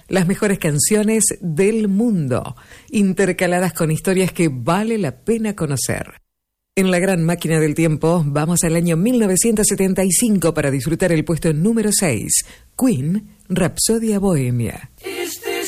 Las mejores canciones del mundo, intercaladas con historias que vale la pena conocer. En la gran máquina del tiempo, vamos al año 1975 para disfrutar el puesto número 6, Queen, Rapsodia Bohemia.